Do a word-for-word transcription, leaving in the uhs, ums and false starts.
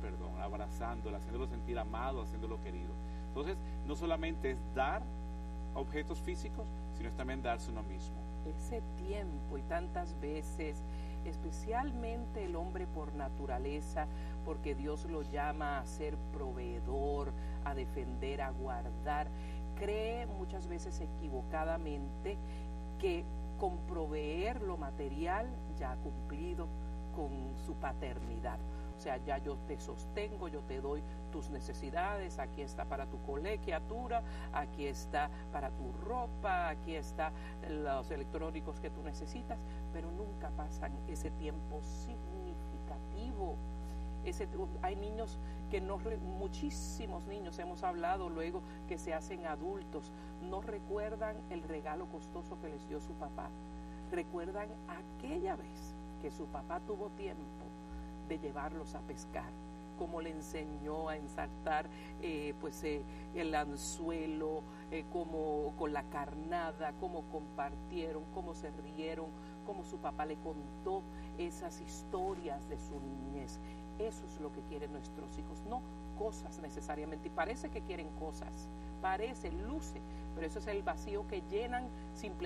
perdón, abrazándolo, haciéndolo sentir amado, haciéndolo querido. Entonces, no solamente es dar objetos físicos, sino es también darse uno mismo. Ese tiempo, y tantas veces, especialmente el hombre por naturaleza, porque Dios lo llama a ser proveedor, a defender, a guardar, cree muchas veces equivocadamente que con proveer lo material ya ha cumplido con su paternidad. O sea, ya yo te sostengo, yo te doy tus necesidades, aquí está para tu colegiatura, aquí está para tu ropa, aquí está los electrónicos que tú necesitas, pero nunca pasan ese tiempo significativo. Ese, hay niños que no, muchísimos niños, hemos hablado luego que se hacen adultos, no recuerdan el regalo costoso que les dio su papá, recuerdan aquella vez que su papá tuvo tiempo de llevarlos a pescar, cómo le enseñó a ensartar eh, pues eh, el anzuelo, eh, cómo con la carnada, cómo compartieron, cómo se rieron, cómo su papá le contó esas historias de su niñez. Eso es lo que quieren nuestros hijos, no cosas necesariamente. Y parece que quieren cosas, parece, luce, pero eso es el vacío que llenan simplemente